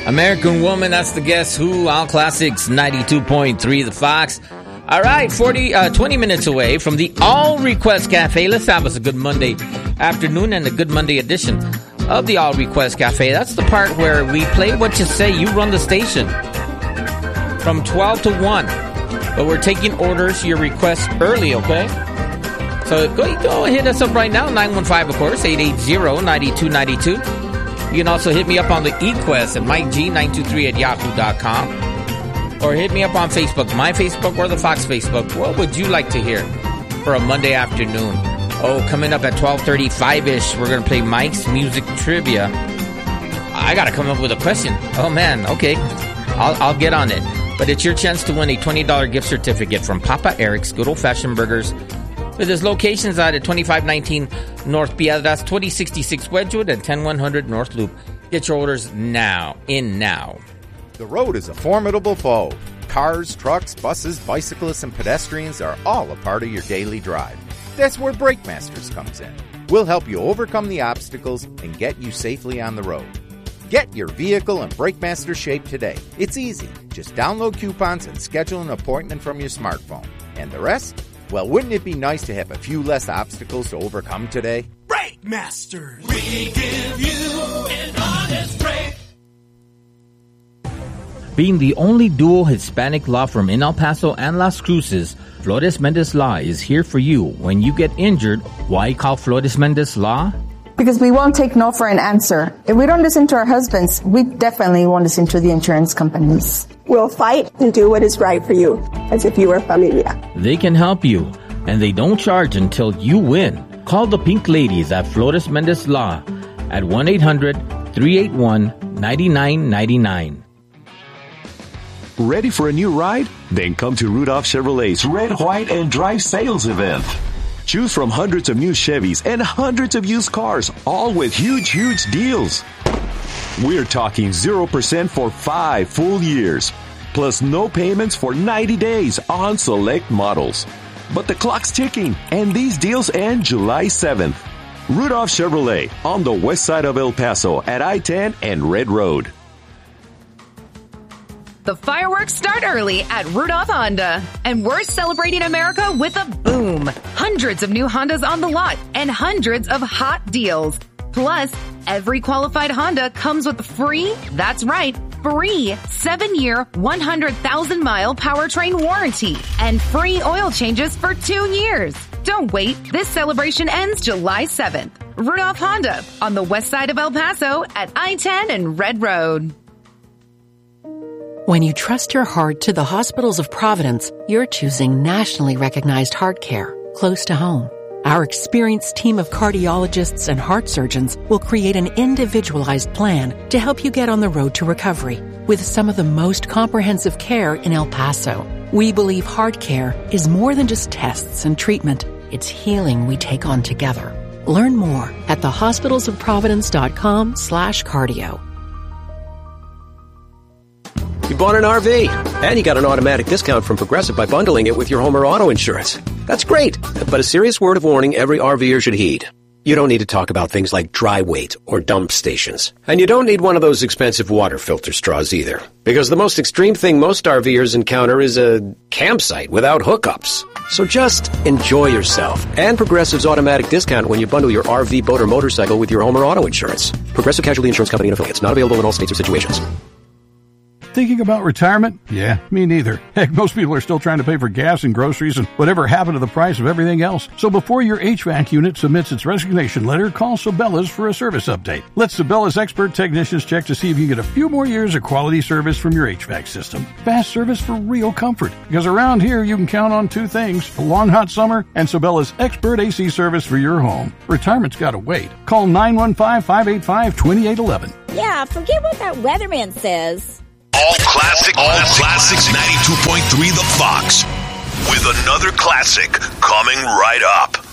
American Woman, that's the Guess Who. All Classics, 92.3 The Fox. All right, 20 minutes away from the All Request Cafe. Let's have us a good Monday afternoon and a good Monday edition of the All Request Cafe. That's the part where we play what you say. You run the station from 12 to 1. But we're taking orders, your requests early, okay? So go hit us up right now, 915, of course, 880-9292. You can also hit me up on the eQuest at MikeG923@yahoo.com. Or hit me up on Facebook, my Facebook or the Fox Facebook. What would you like to hear for a Monday afternoon? Oh, coming up at 12:35-ish, we're going to play Mike's Music Trivia. I got to come up with a question. Oh, man, okay. I'll get on it. But it's your chance to win a $20 gift certificate from Papa Eric's Good Old Fashioned Burgers with his locations at 2519 North Piedras, 2066 Wedgwood, and 10100 North Loop. Get your orders now. The road is a formidable foe. Cars, trucks, buses, bicyclists, and pedestrians are all a part of your daily drive. That's where Brake Masters comes in. We'll help you overcome the obstacles and get you safely on the road. Get your vehicle in Brake Master shape today. It's easy. Just download coupons and schedule an appointment from your smartphone. And the rest? Well, wouldn't it be nice to have a few less obstacles to overcome today? Brake Masters! We give you an honest break. Being the only dual Hispanic law firm in El Paso and Las Cruces, Flores Mendez Law is here for you. When you get injured, why call Flores Mendez Law? Because we won't take no for an answer. If we don't listen to our husbands, we definitely won't listen to the insurance companies. We'll fight and do what is right for you, as if you were familia. They can help you, and they don't charge until you win. Call the Pink Ladies at Flores Mendez Law at 1-800-381-9999. Ready for a new ride? Then come to Rudolph Chevrolet's Red, White, and Drive sales event. Choose from hundreds of new Chevys and hundreds of used cars, all with huge deals. We're talking 0% for 5 full years, plus no payments for 90 days on select models. But the clock's ticking, and these deals end July 7th. Rudolph Chevrolet on the west side of El Paso at I-10 and Red Road. The fireworks start early at Rudolph Honda, and we're celebrating America with a boom. Hundreds of new Hondas on the lot and hundreds of hot deals. Plus, every qualified Honda comes with free, that's right, free 7-year, 100,000-mile powertrain warranty and free oil changes for 2 years. Don't wait. This celebration ends July 7th. Rudolph Honda on the west side of El Paso at I-10 and Red Road. When you trust your heart to the hospitals of Providence, you're choosing nationally recognized heart care close to home. Our experienced team of cardiologists and heart surgeons will create an individualized plan to help you get on the road to recovery with some of the most comprehensive care in El Paso. We believe heart care is more than just tests and treatment. It's healing we take on together. Learn more at thehospitalsofprovidence.com/cardio. You bought an RV, and you got an automatic discount from Progressive by bundling it with your home or auto insurance. That's great, but a serious word of warning every RVer should heed. You don't need to talk about things like dry weight or dump stations. And you don't need one of those expensive water filter straws either, because the most extreme thing most RVers encounter is a campsite without hookups. So just enjoy yourself and Progressive's automatic discount when you bundle your RV, boat, or motorcycle with your home or auto insurance. Progressive Casualty Insurance Company and affiliates. Not available in all states or situations. Thinking about retirement? Yeah, me neither. Heck, most people are still trying to pay for gas and groceries and whatever happened to the price of everything else. So before your HVAC unit submits its resignation letter, call Sabela's for a service update. Let Sabela's expert technicians check to see if you can get a few more years of quality service from your HVAC system. Fast service for real comfort. Because around here, you can count on 2 things, a long hot summer and Sabela's expert AC service for your home. Retirement's gotta wait. Call 915-585-2811. Yeah, forget what that weatherman says. All classics 92.3 The Fox. With another classic coming right up.